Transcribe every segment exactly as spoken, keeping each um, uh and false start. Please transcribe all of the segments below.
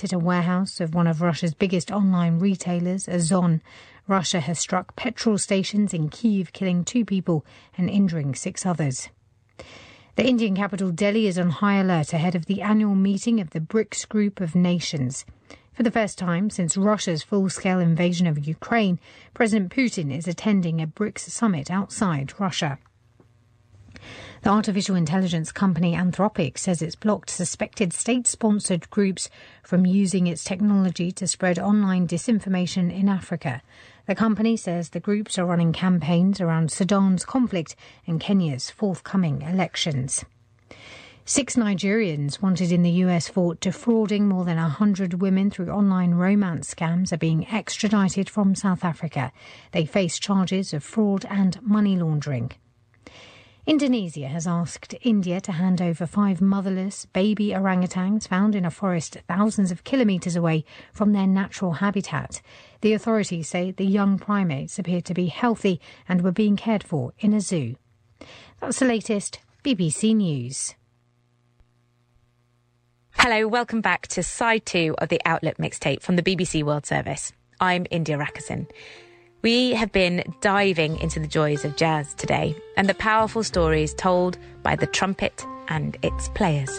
entered a warehouse of one of Russia's biggest online retailers, Ozon. Russia has struck petrol stations in Kyiv, killing two people and injuring six others. The Indian capital Delhi is on high alert ahead of the annual meeting of the BRICS group of nations. For the first time since Russia's full-scale invasion of Ukraine, President Putin is attending a BRICS summit outside Russia. The artificial intelligence company Anthropic says it's blocked suspected state-sponsored groups from using its technology to spread online disinformation in Africa. The company says the groups are running campaigns around Sudan's conflict and Kenya's forthcoming elections. Six Nigerians wanted in the U S for defrauding more than one hundred women through online romance scams are being extradited from South Africa. They face charges of fraud and money laundering. Indonesia has asked India to hand over five motherless baby orangutans found in a forest thousands of kilometres away from their natural habitat. The authorities say the young primates appeared to be healthy and were being cared for in a zoo. That's the latest B B C News. Hello, welcome back to side two of the Outlook mixtape from the B B C World Service. I'm India Rakison. We have been diving into the joys of jazz today and the powerful stories told by the trumpet and its players.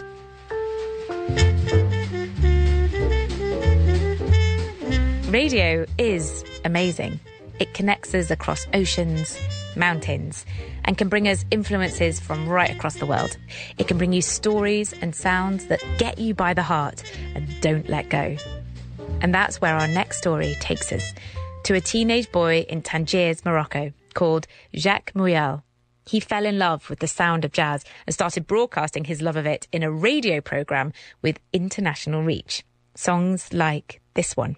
Radio is amazing. It connects us across oceans, mountains, and can bring us influences from right across the world. It can bring you stories and sounds that get you by the heart and don't let go. And that's where our next story takes us, to a teenage boy in Tangiers, Morocco, called Jacques Mouyal. He fell in love with the sound of jazz and started broadcasting his love of it in a radio programme with international reach. Songs like this one.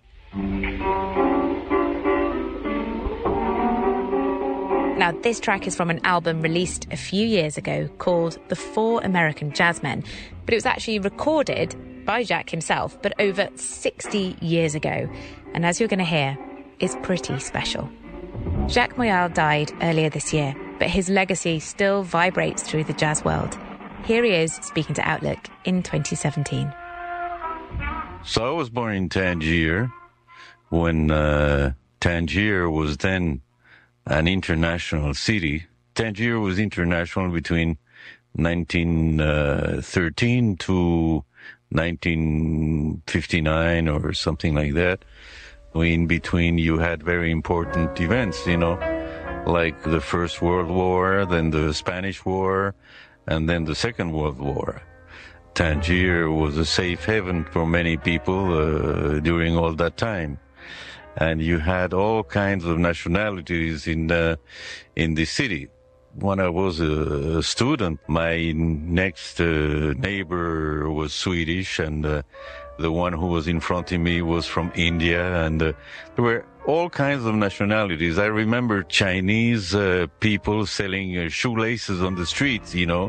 Now, this track is from an album released a few years ago called The Four American Jazzmen, but it was actually recorded by Jacques himself, but over sixty years ago. And as you're going to hear, is pretty special. Jacques Mouyal died earlier this year, but his legacy still vibrates through the jazz world. Here he is speaking to Outlook in twenty seventeen. So I was born in Tangier when uh, Tangier was then an international city. Tangier was international between nineteen thirteen to nineteen fifty-nine or something like that. In between, you had very important events, you know, like the First World War, then the Spanish War, and then the Second World War. Tangier was a safe haven for many people uh, during all that time. And you had all kinds of nationalities in uh, in the city. When I was a student, my next uh, neighbor was Swedish, and uh, the one who was in front of me was from India, and uh, there were all kinds of nationalities. I remember Chinese uh, people selling uh, shoelaces on the streets, you know.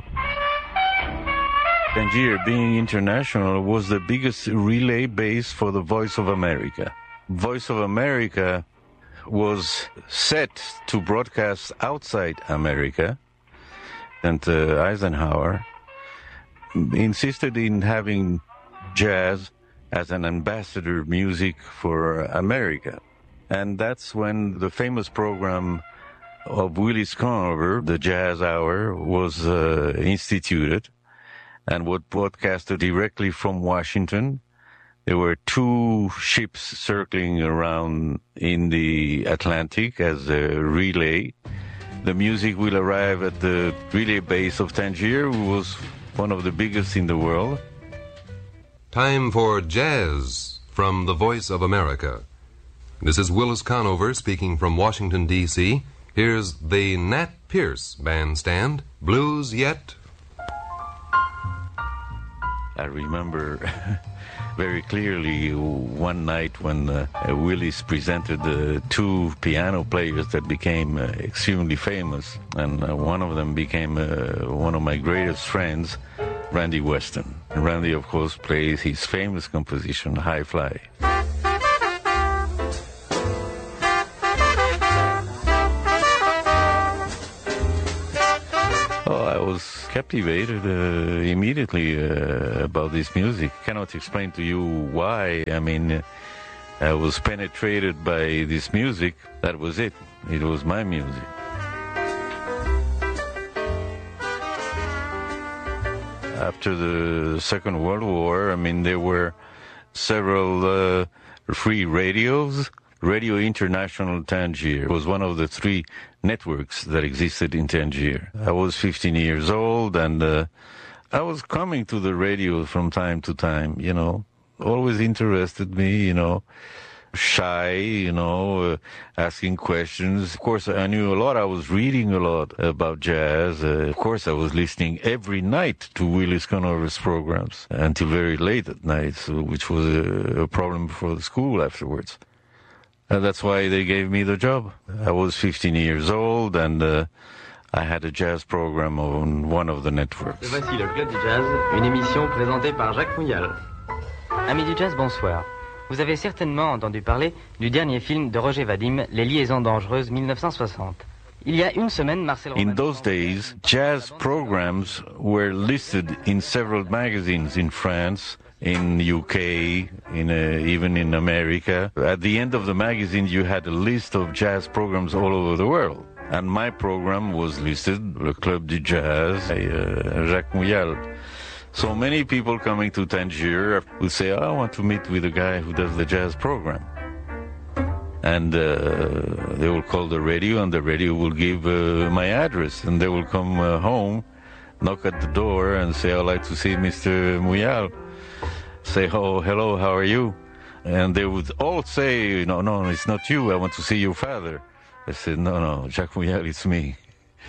Tangier, being international, was the biggest relay base for the Voice of America. Voice of America was set to broadcast outside America, and uh, Eisenhower insisted in having jazz as an ambassador music for America. And that's when the famous program of Willis Conover, the Jazz Hour, was uh, instituted and was broadcasted directly from Washington. There were two ships circling around in the Atlantic as a relay. The music will arrive at the relay base of Tangier, who was one of the biggest in the world. Time for Jazz from the Voice of America. This is Willis Conover speaking from Washington, D C Here's the Nat Pierce Bandstand, Blues Yet. I remember very clearly one night when uh, Willis presented the uh, two piano players that became uh, extremely famous, and uh, one of them became uh, one of my greatest friends, Randy Weston. And Randy, of course, plays his famous composition, High Fly. Oh, I was captivated uh, immediately uh, about this music. Cannot explain to you why. I mean, I was penetrated by this music. That was it. It was my music. After the Second World War, I mean, there were several uh, free radios. Radio International Tangier was one of the three networks that existed in Tangier. I was fifteen years old, and uh, I was coming to the radio from time to time, you know. Always interested me, you know. Shy, you know, uh, asking questions. Of course, I knew a lot. I was reading a lot about jazz. Uh, of course, I was listening every night to Willis Conover's programs until very late at night, so, which was a, a problem for the school afterwards. And that's why they gave me the job. I was fifteen years old, and uh, I had a jazz program on one of the networks. Et voici le Club du Jazz, une émission présentée par Jacques Mouyal. Amis du jazz, bonsoir. Vous avez certainement entendu parler du dernier film de Roger Vadim, Les Liaisons Dangereuses, mille neuf cent soixante. Il y a une semaine, Marcel In those days, jazz programs were listed in several magazines in France, in U K, in uh, even in America. At the end of the magazine, you had a list of jazz programs all over the world. And my program was listed, Le Club du Jazz, by uh, Jacques Mouyal. So many people coming to Tangier would say, oh, I want to meet with a guy who does the jazz program. And uh, they will call the radio, and the radio will give uh, my address, and they will come uh, home, knock at the door, and say, I'd like to see Mister Mouyal. Say, oh, hello, how are you? And they would all say, no, no, it's not you, I want to see your father. I said, no, no, Jacques Mouyal, it's me.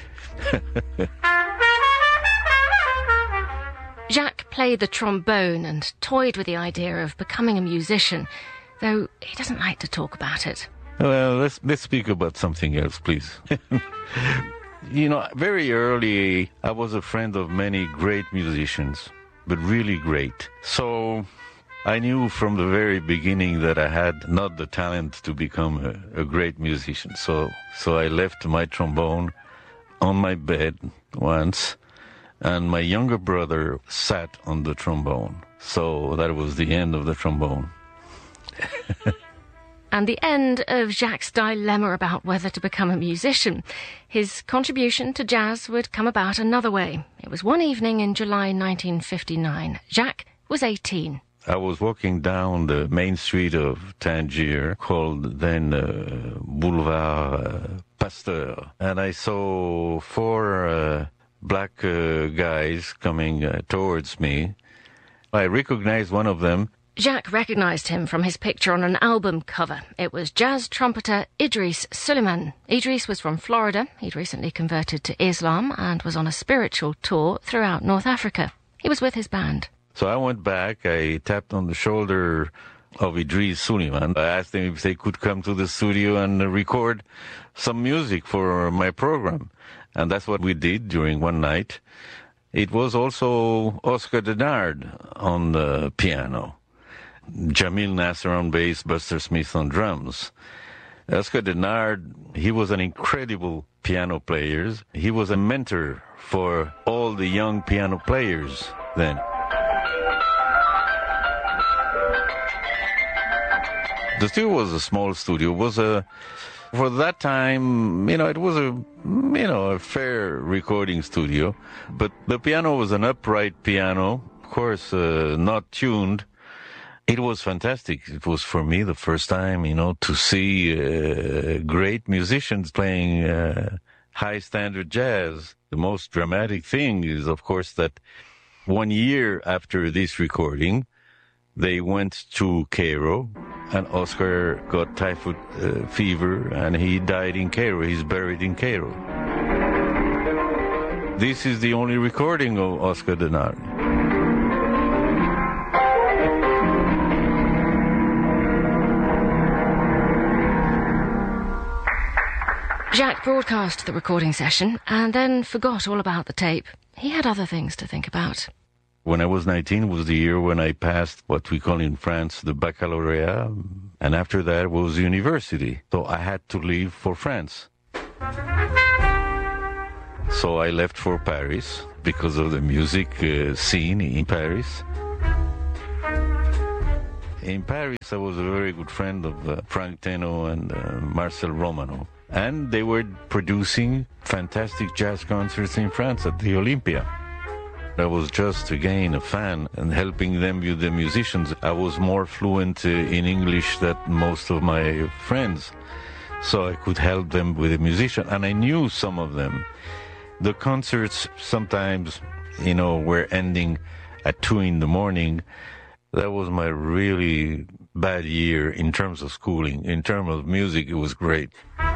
Jacques played the trombone and toyed with the idea of becoming a musician, though he doesn't like to talk about it. Well, let's let's speak about something else, please. You know, very early, I was a friend of many great musicians, but really great. So I knew from the very beginning that I had not the talent to become a, a great musician. So so I left my trombone on my bed once, and my younger brother sat on the trombone. So that was the end of the trombone. And the end of Jacques' dilemma about whether to become a musician. His contribution to jazz would come about another way. It was one evening in July nineteen fifty-nine. Jacques was eighteen. I was walking down the main street of Tangier, called then uh, Boulevard uh, Pasteur, and I saw four uh, black uh, guys coming uh, towards me. I recognized one of them. Jacques recognized him from his picture on an album cover. It was jazz trumpeter Idris Suleiman. Idris was from Florida. He'd recently converted to Islam and was on a spiritual tour throughout North Africa. He was with his band. So I went back, I tapped on the shoulder of Idris Suleiman. I asked them if they could come to the studio and record some music for my program. And that's what we did during one night. It was also Oscar Denard on the piano, Jamil Nasser on bass, Buster Smith on drums. Oscar Denard, he was an incredible piano player. He was a mentor for all the young piano players then. The studio was a small studio. It was a, for that time, you know, it was a, you know, a fair recording studio. But the piano was an upright piano, of course, uh, not tuned. It was fantastic. It was, for me, the first time, you know, to see uh, great musicians playing uh, high-standard jazz. The most dramatic thing is, of course, that one year after this recording, they went to Cairo, and Oscar got typhoid uh, fever, and he died in Cairo. He's buried in Cairo. This is the only recording of Oscar Denard. Jacques broadcast the recording session and then forgot all about the tape. He had other things to think about. When I was nineteen was the year when I passed what we call in France the baccalaureate, and after that was university. So I had to leave for France. So I left for Paris because of the music uh, scene in Paris. In Paris, I was a very good friend of uh, Frank Teno and uh, Marcel Romano. And they were producing fantastic jazz concerts in France at the Olympia. I was just, again, a fan and helping them with the musicians. I was more fluent uh, in English than most of my friends, so I could help them with the musician. And I knew some of them. The concerts sometimes, you know, were ending at two in the morning. That was my really bad year in terms of schooling. In terms of music, it was great.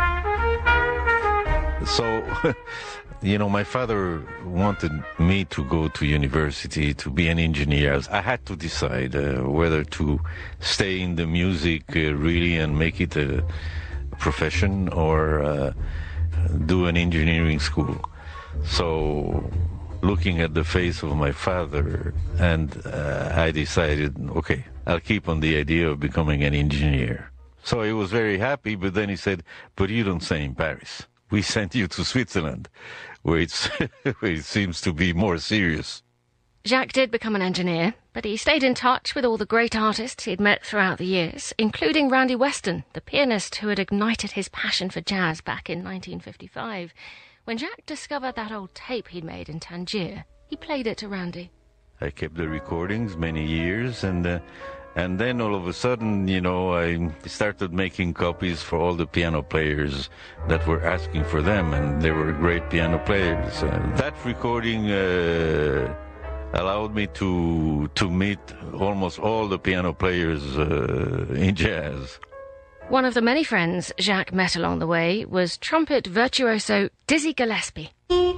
So, you know, my father wanted me to go to university, to be an engineer. I had to decide uh, whether to stay in the music uh, really and make it a profession or uh, do an engineering school. So, looking at the face of my father, and uh, I decided, okay, I'll keep on the idea of becoming an engineer. So he was very happy, but then he said, but you don't stay in Paris. We sent you to Switzerland, where, it's where it seems to be more serious. Jacques did become an engineer, but he stayed in touch with all the great artists he'd met throughout the years, including Randy Weston, the pianist who had ignited his passion for jazz back in nineteen fifty-five. When Jacques discovered that old tape he'd made in Tangier, he played it to Randy. I kept the recordings many years, and uh, and then all of a sudden, you know, I started making copies for all the piano players that were asking for them, and they were great piano players. Uh, that recording uh, allowed me to to meet almost all the piano players uh, in jazz. One of the many friends Jacques met along the way was trumpet virtuoso Dizzy Gillespie.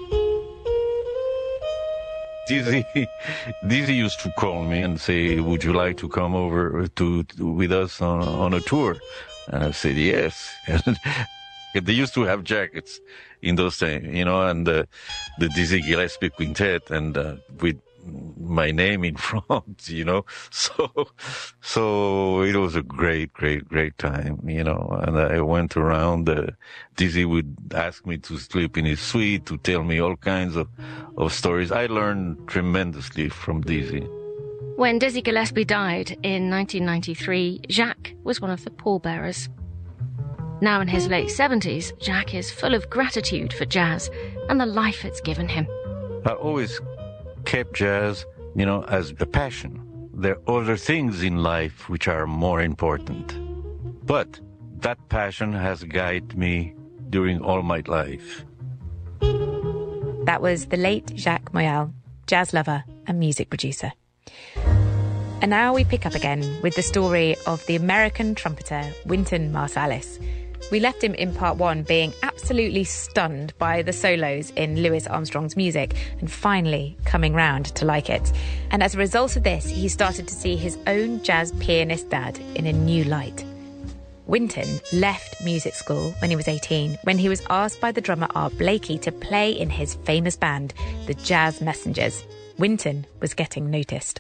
Dizzy, Dizzy used to call me and say, would you like to come over to, to with us on, on a tour? And I said, yes. They used to have jackets in those days, you know, and uh, the Dizzy Gillespie Quintet, and uh, with my name in front, you know. So, so it was a great, great, great time, you know. And I went around. Uh, Dizzy would ask me to sleep in his suite, to tell me all kinds of, of stories. I learned tremendously from Dizzy. When Dizzy Gillespie died in nineteen ninety-three, Jacques was one of the pallbearers. Now in his late seventies, Jacques is full of gratitude for jazz and the life it's given him. I always kept jazz, you know, as a passion. There are other things in life which are more important. But that passion has guided me during all my life. That was the late Jacques Moyal, jazz lover and music producer. And now we pick up again with the story of the American trumpeter Wynton Marsalis. We left him in part one being absolutely stunned by the solos in Louis Armstrong's music and finally coming round to like it. And as a result of this, he started to see his own jazz pianist dad in a new light. Wynton left music school when he was eighteen, when he was asked by the drummer Art Blakey to play in his famous band, the Jazz Messengers. Wynton was getting noticed.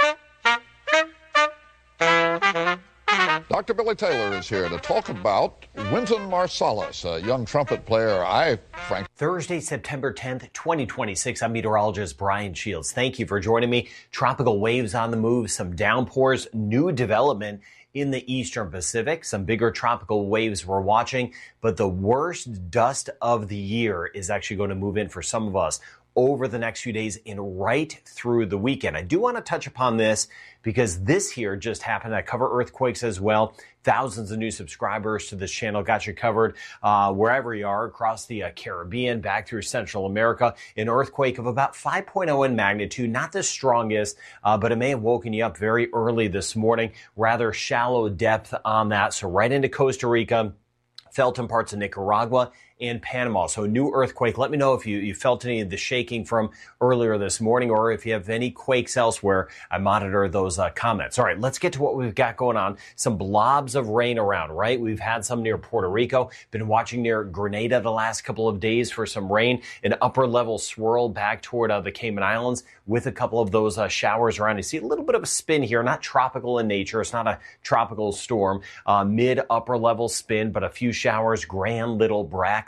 Doctor Billy Taylor is here to talk about Wynton Marsalis, a young trumpet player. I, Frank. Thursday, September tenth, twenty twenty-six. I'm meteorologist Brian Shields. Thank you for joining me. Tropical waves on the move, some downpours, new development in the eastern Pacific. Some bigger tropical waves we're watching, but the worst dust of the year is actually going to move in for some of us over the next few days and right through the weekend. I do want to touch upon this because this here just happened. I cover earthquakes as well. Thousands of new subscribers to this channel. Got you covered uh, wherever you are across the uh, Caribbean, back through Central America. An earthquake of about five point oh in magnitude, not the strongest, uh, but it may have woken you up very early this morning. Rather shallow depth on that. So right into Costa Rica, felt in parts of Nicaragua and Panama. So a new earthquake. Let me know if you, you felt any of the shaking from earlier this morning or if you have any quakes elsewhere. I monitor those uh, comments. All right, let's get to what we've got going on. Some blobs of rain around, right? We've had some near Puerto Rico. Been watching near Grenada the last couple of days for some rain. An upper level swirl back toward uh, the Cayman Islands with a couple of those uh, showers around. You see a little bit of a spin here, not tropical in nature. It's not a tropical storm. Uh, mid upper level spin, but a few showers. Grand Little Brack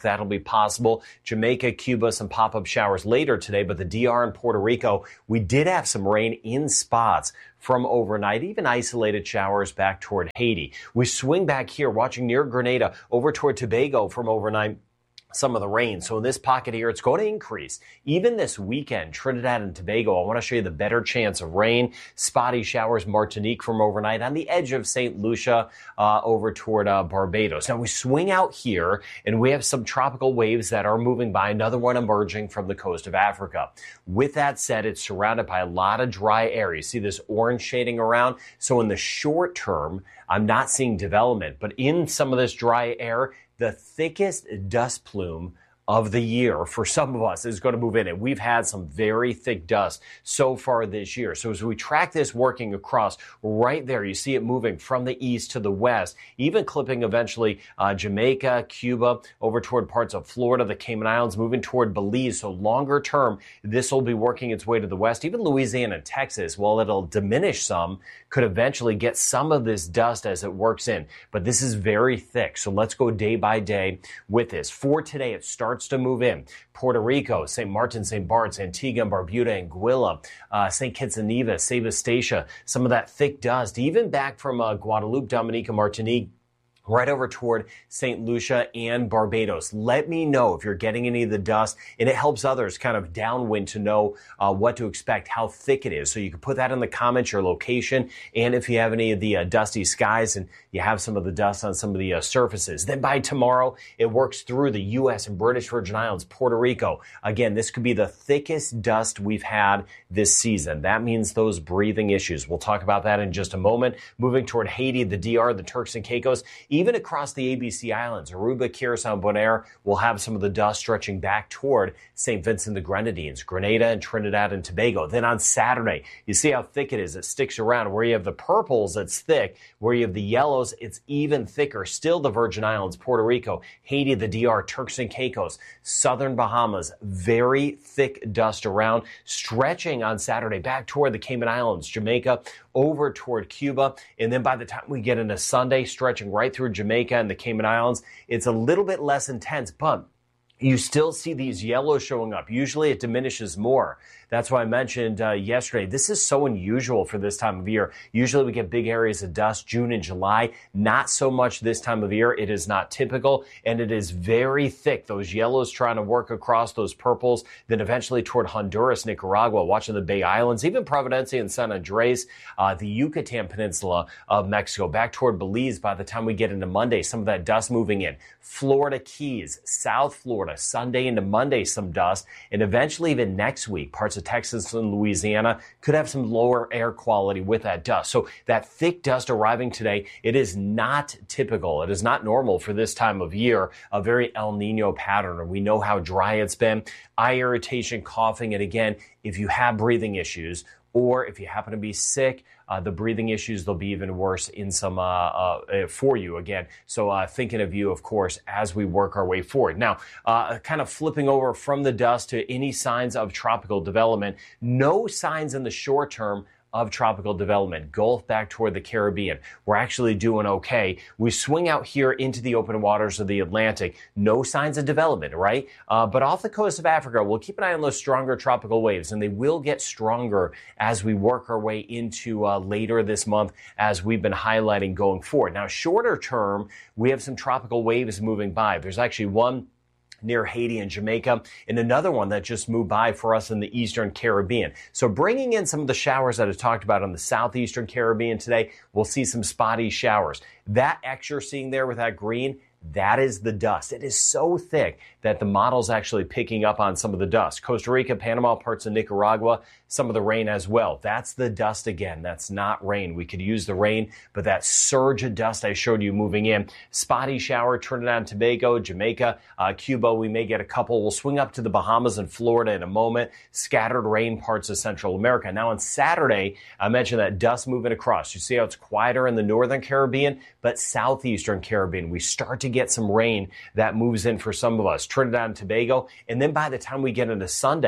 back. That'll be possible. Jamaica, Cuba, some pop-up showers later today, but the D R and Puerto Rico, we did have some rain in spots from overnight, even isolated showers back toward Haiti. We swing back here, watching near Grenada, over toward Tobago from overnight. Some of the rain. So in this pocket here, it's going to increase. Even this weekend, Trinidad and Tobago, I want to show you the better chance of rain. Spotty showers, Martinique from overnight on the edge of Saint Lucia uh, over toward uh, Barbados. Now we swing out here and we have some tropical waves that are moving by, another one emerging from the coast of Africa. With that said, it's surrounded by a lot of dry air. You see this orange shading around. So in the short term, I'm not seeing development, but in some of this dry air, the thickest dust plume of the year for some of us is going to move in. And we've had some very thick dust so far this year. So as we track this working across right there, you see it moving from the east to the west, even clipping eventually uh, Jamaica, Cuba, over toward parts of Florida, the Cayman Islands, moving toward Belize. So longer term, this will be working its way to the west. Even Louisiana and Texas, while it'll diminish some, could eventually get some of this dust as it works in. But this is very thick. So let's go day by day with this. For today, it starts to move in. Puerto Rico, Saint Martin, Saint Bart's, Antigua and Barbuda, Anguilla, uh, Saint Kitts and Nevis, Sebastian, some of that thick dust, even back from uh, Guadeloupe, Dominica, Martinique, right over toward Saint Lucia and Barbados. Let me know if you're getting any of the dust, and it helps others kind of downwind to know uh, what to expect, how thick it is. So you can put that in the comments, your location, and if you have any of the uh, dusty skies and you have some of the dust on some of the uh, surfaces. Then by tomorrow, it works through the U S and British Virgin Islands, Puerto Rico. Again, this could be the thickest dust we've had this season. That means those breathing issues. We'll talk about that in just a moment. Moving toward Haiti, the D R, the Turks and Caicos, even across the A B C Islands, Aruba, Curacao, and Bonaire will have some of the dust stretching back toward Saint Vincent the Grenadines, Grenada, and Trinidad and Tobago. Then on Saturday, you see how thick it is. It sticks around. Where you have the purples, it's thick. Where you have the yellows, it's even thicker. Still the Virgin Islands, Puerto Rico, Haiti, the D R, Turks and Caicos, southern Bahamas, very thick dust around, stretching on Saturday back toward the Cayman Islands, Jamaica, over toward Cuba. And then by the time we get into Sunday, stretching right through Jamaica and the Cayman Islands, it's a little bit less intense, but you still see these yellows showing up. Usually it diminishes more. That's why I mentioned uh, yesterday, this is so unusual for this time of year. Usually we get big areas of dust June and July. Not so much this time of year. It is not typical, and it is very thick. Those yellows trying to work across those purples, then eventually toward Honduras, Nicaragua, watching the Bay Islands, even Providencia and San Andres, uh, the Yucatan Peninsula of Mexico, back toward Belize by the time we get into Monday, some of that dust moving in. Florida Keys, South Florida, Sunday into Monday, some dust, and eventually even next week, parts of Texas and Louisiana could have some lower air quality with that dust. So that thick dust arriving today, it is not typical. It is not normal for this time of year, a very El Nino pattern. And we know how dry it's been, eye irritation, coughing. And again, if you have breathing issues, or if you happen to be sick, uh, the breathing issues, they'll be even worse in some uh, uh, for you again. So uh, thinking of you, of course, as we work our way forward. Now, uh, kind of flipping over from the dust to any signs of tropical development. No signs in the short term of tropical development. Gulf back toward the Caribbean. We're actually doing okay. We swing out here into the open waters of the Atlantic. No signs of development, right? Uh, but off the coast of Africa, we'll keep an eye on those stronger tropical waves, and they will get stronger as we work our way into uh, later this month, as we've been highlighting going forward. Now, shorter term, we have some tropical waves moving by. There's actually one near Haiti and Jamaica, and another one that just moved by for us in the Eastern Caribbean. So bringing in some of the showers that I talked about on the Southeastern Caribbean today, we'll see some spotty showers. That X you're seeing there with that green, that is the dust. It is so thick that the model's actually picking up on some of the dust. Costa Rica, Panama, parts of Nicaragua, some of the rain as well. That's the dust again. That's not rain. We could use the rain, but that surge of dust I showed you moving in. Spotty shower, Trinidad and Tobago, Jamaica, uh, Cuba, we may get a couple. We'll swing up to the Bahamas and Florida in a moment. Scattered rain parts of Central America. Now on Saturday, I mentioned that dust moving across. You see how it's quieter in the Northern Caribbean, but Southeastern Caribbean, we start to get some rain that moves in for some of us. Trinidad and Tobago. And then by the time we get into Sunday,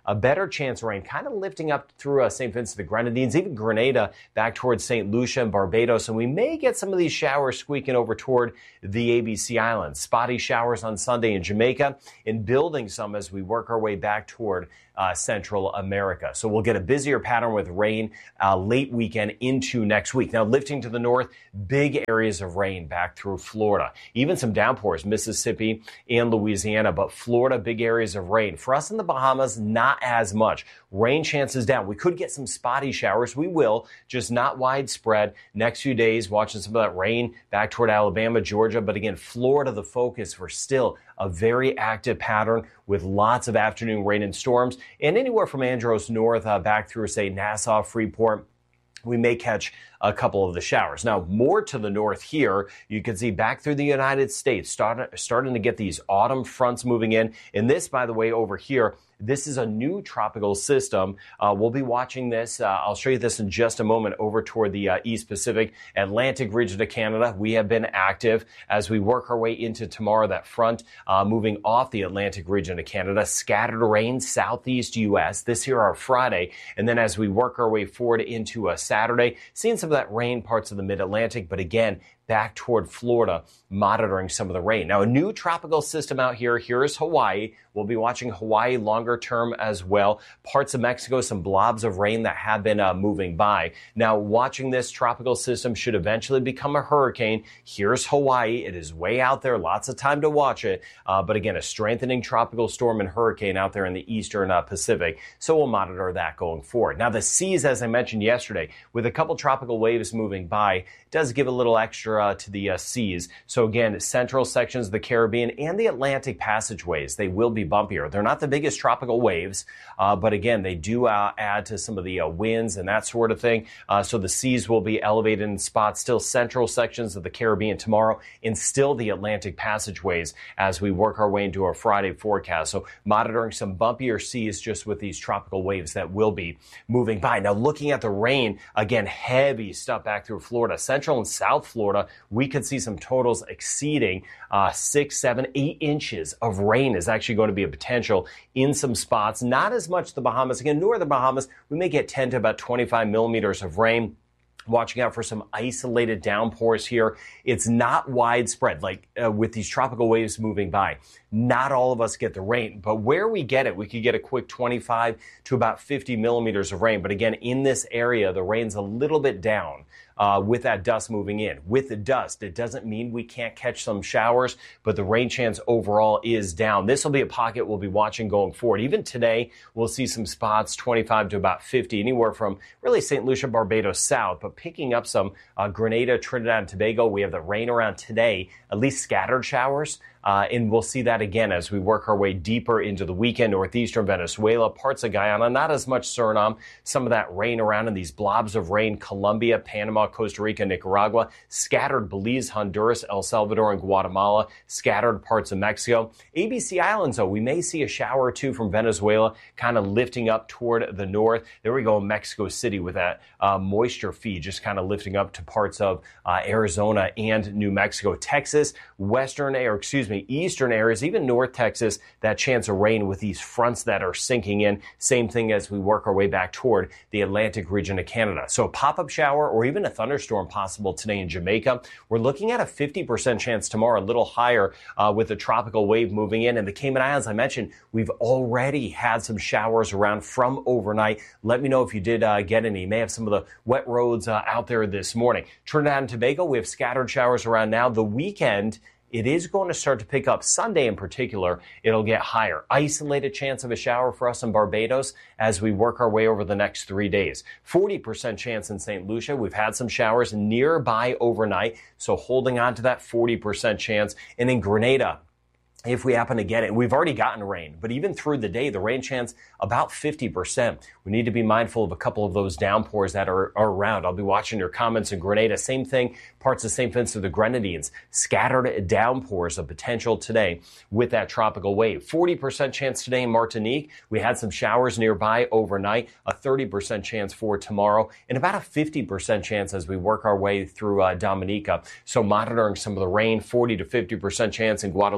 a better chance of rain, kind of lifting up through uh, Saint Vincent the Grenadines, even Grenada back towards Saint Lucia and Barbados. And we may get some of these showers squeaking over toward the A B C Islands. Spotty showers on Sunday in Jamaica and building some as we work our way back toward uh, Central America. So we'll get a busier pattern with rain uh, late weekend into next week. Now, lifting to the north, big areas of rain back through Florida. Even some downpours, Mississippi and Louisiana, but Florida, big areas of rain. For us in the Bahamas, not as much. Rain chances down. We could get some spotty showers. We will, just not widespread. Next few days, watching some of that rain back toward Alabama, Georgia. But again, Florida, the focus for still a very active pattern with lots of afternoon rain and storms. And anywhere from Andros north uh, back through, say, Nassau, Freeport, we may catch a couple of the showers. Now, more to the north here, you can see back through the United States, start, starting to get these autumn fronts moving in. And this, by the way, over here, this is a new tropical system. Uh, we'll be watching this. Uh, I'll show you this in just a moment over toward the uh, East Pacific Atlantic region of Canada. We have been active as we work our way into tomorrow. That front uh, moving off the Atlantic region of Canada. Scattered rain, southeast U S. This here our Friday. And then as we work our way forward into a Saturday, seeing some of that rain parts of the mid-Atlantic. But again, back toward Florida, monitoring some of the rain. Now, a new tropical system out here. Here is Hawaii. We'll be watching Hawaii longer term as well. Parts of Mexico, some blobs of rain that have been uh, moving by. Now, watching this tropical system should eventually become a hurricane. Here's Hawaii. It is way out there. Lots of time to watch it. Uh, but again, a strengthening tropical storm and hurricane out there in the eastern uh, Pacific. So we'll monitor that going forward. Now, the seas, as I mentioned yesterday, with a couple tropical waves moving by, does give a little extra uh, to the uh, seas. So again, central sections of the Caribbean and the Atlantic passageways, they will be bumpier. They're not the biggest tropical waves, uh, but again, they do uh, add to some of the uh, winds and that sort of thing. Uh, so the seas will be elevated in spots, still central sections of the Caribbean tomorrow, and still the Atlantic passageways as we work our way into our Friday forecast. So monitoring some bumpier seas just with these tropical waves that will be moving by. Now, looking at the rain, again, heavy stuff back through Florida, central and south Florida. We could see some totals exceeding uh, six, seven, eight inches of rain is actually going to be a potential in some spots. Not as much the Bahamas. Again, northern Bahamas, we may get ten to about twenty-five millimeters of rain. Watching out for some isolated downpours here. It's not widespread, like uh, with these tropical waves moving by. Not all of us get the rain, but where we get it, we could get a quick twenty-five to about fifty millimeters of rain. But again, in this area, the rain's a little bit down. Uh, with that dust moving in. With the dust, it doesn't mean we can't catch some showers, but the rain chance overall is down. This will be a pocket we'll be watching going forward. Even today, we'll see some spots twenty-five to about fifty, anywhere from really Saint Lucia, Barbados south, but picking up some uh, Grenada, Trinidad and Tobago. We have the rain around today, at least scattered showers. Uh, and we'll see that again as we work our way deeper into the weekend. Northeastern Venezuela, parts of Guyana, not as much Suriname. Some of that rain around in these blobs of rain, Colombia, Panama, Costa Rica, Nicaragua, scattered Belize, Honduras, El Salvador, and Guatemala, scattered parts of Mexico. A B C Islands, though, we may see a shower or two from Venezuela, kind of lifting up toward the north. There we go, Mexico City with that uh, moisture feed, just kind of lifting up to parts of uh, Arizona and New Mexico. Texas, western, or excuse me, eastern areas, even North Texas, that chance of rain with these fronts that are sinking in. Same thing as we work our way back toward the Atlantic region of Canada. So a pop-up shower or even a thunderstorm possible today in Jamaica. We're looking at a fifty percent chance tomorrow, a little higher uh, with a tropical wave moving in. And the Cayman Islands, I mentioned, we've already had some showers around from overnight. Let me know if you did uh, get any. You may have some of the wet roads uh, out there this morning. Trinidad and Tobago, we have scattered showers around now. The weekend, it is going to start to pick up. Sunday in particular, it'll get higher. Isolated chance of a shower for us in Barbados as we work our way over the next three days. forty percent chance in Saint Lucia. We've had some showers nearby overnight, so holding on to that forty percent chance. And in Grenada, if we happen to get it, we've already gotten rain, but even through the day, the rain chance about fifty percent. We need to be mindful of a couple of those downpours that are, are around. I'll be watching your comments in Grenada. Same thing, parts of Saint Vincent the Grenadines. Scattered downpours of potential today with that tropical wave. forty percent chance today in Martinique. We had some showers nearby overnight. A thirty percent chance for tomorrow, and about a fifty percent chance as we work our way through uh, Dominica. So monitoring some of the rain, forty to fifty percent chance in Guadeloupe. Not a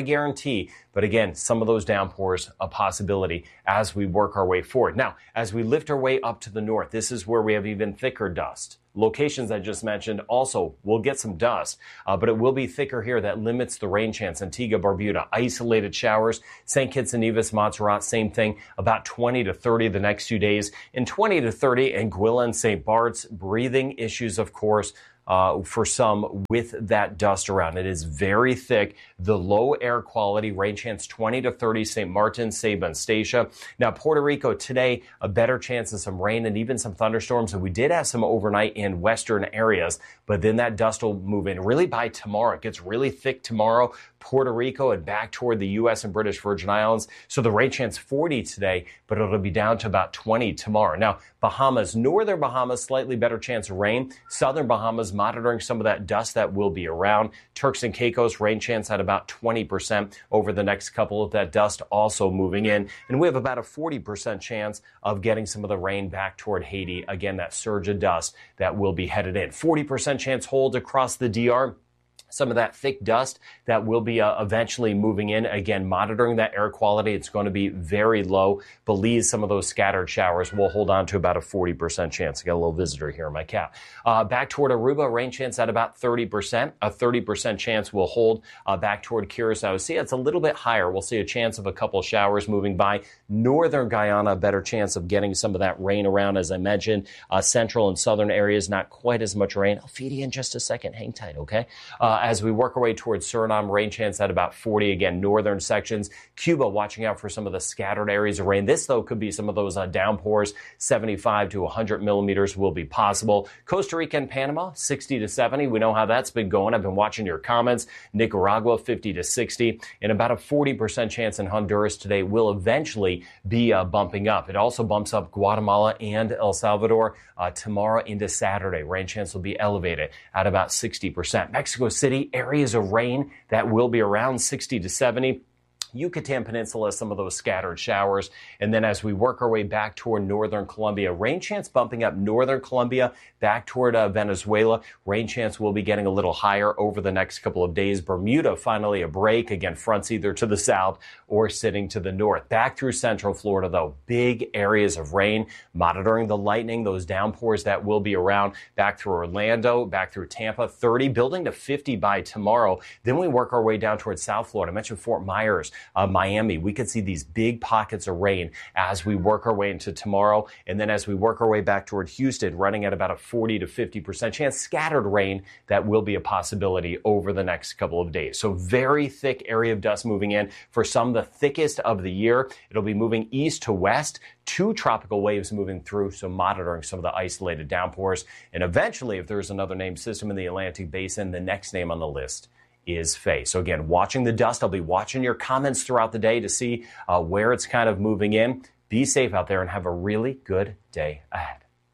guarantee, but again, some of those downpours a possibility as we work our way forward. Now, as we lift our way up to the north, this is where we have even thicker dust. Locations I just mentioned also will get some dust, uh, but it will be thicker here. That limits the rain chance. Antigua, Barbuda, isolated showers. Saint Kitts and Nevis, Montserrat, same thing, about twenty to thirty the next few days. And twenty to thirty in Anguilla and Saint Bart's. Breathing issues, of course, Uh, for some with that dust around. It is very thick. The low air quality, rain chance twenty to thirty, Saint Martin, Saba, and Statia. Now, Puerto Rico today, a better chance of some rain and even some thunderstorms. And we did have some overnight in western areas, but then that dust will move in really by tomorrow. It gets really thick tomorrow. Puerto Rico and back toward the U S and British Virgin Islands. So the rain chance forty today, but it'll be down to about twenty tomorrow. Now, Bahamas, northern Bahamas, slightly better chance of rain. Southern Bahamas, monitoring some of that dust that will be around. Turks and Caicos, rain chance at about twenty percent over the next couple of that dust also moving in. And we have about a forty percent chance of getting some of the rain back toward Haiti. Again, that surge of dust that will be headed in. forty percent chance hold across the D R. Some of that thick dust that will be uh, eventually moving in. Again, monitoring that air quality. It's going to be very low. Belize, some of those scattered showers will hold on to about a forty percent chance. I got a little visitor here in my cap. Uh, back toward Aruba, rain chance at about thirty percent. A thirty percent chance will hold uh, back toward Curacao. See, it's a little bit higher. We'll see a chance of a couple showers moving by. Northern Guyana, a better chance of getting some of that rain around, as I mentioned. Uh, central and southern areas, not quite as much rain. I'll feed you in just a second. Hang tight, okay? Uh, as we work our way towards Suriname, rain chance at about forty. Again, northern sections. Cuba, watching out for some of the scattered areas of rain. This, though, could be some of those uh, downpours. seventy-five to one hundred millimeters will be possible. Costa Rica and Panama, sixty to seventy. We know how that's been going. I've been watching your comments. Nicaragua, fifty to sixty. And about a forty percent chance in Honduras today will eventually be uh, bumping up. It also bumps up Guatemala and El Salvador uh, tomorrow into Saturday. Rain chance will be elevated at about sixty percent. Mexico City, areas of rain that will be around sixty to seventy. Yucatan Peninsula, some of those scattered showers. And then as we work our way back toward northern Colombia, rain chance bumping up northern Colombia, back toward uh, Venezuela. Rain chance will be getting a little higher over the next couple of days. Bermuda, finally a break. Again, fronts either to the south or sitting to the north. Back through central Florida, though, big areas of rain. Monitoring the lightning, those downpours that will be around. Back through Orlando, back through Tampa, thirty, building to fifty by tomorrow. Then we work our way down towards South Florida. I mentioned Fort Myers. Uh, Miami, we could see these big pockets of rain as we work our way into tomorrow. And then as we work our way back toward Houston, running at about a forty to fifty percent chance, scattered rain that will be a possibility over the next couple of days. So very thick area of dust moving in. For some, the thickest of the year. It'll be moving east to west. Two tropical waves moving through, so monitoring some of the isolated downpours. And eventually, if there's another named system in the Atlantic Basin, the next name on the list is Faye. So again, watching the dust. I'll be watching your comments throughout the day to see uh, where it's kind of moving in. Be safe out there and have a really good day ahead.